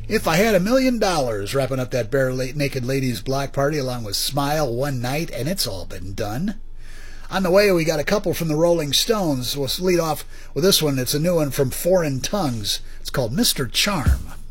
If I Had $1,000,000, wrapping up that Bare Naked Ladies block party along with Smile One Night, and it's all been done. On the way, we got a couple from the Rolling Stones. We'll lead off with this one. It's a new one from Foreign Tongues. It's called Mr. Charm.